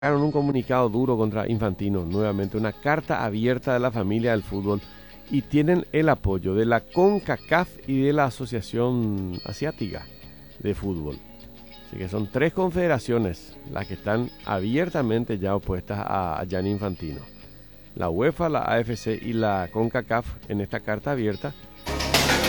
sacaron un comunicado duro contra Infantino, nuevamente una carta abierta de la familia del fútbol y tienen el apoyo de la CONCACAF y de la Asociación Asiática de Fútbol. Así que son tres confederaciones las que están abiertamente ya opuestas a Gianni Infantino. La UEFA, la AFC y la CONCACAF en esta carta abierta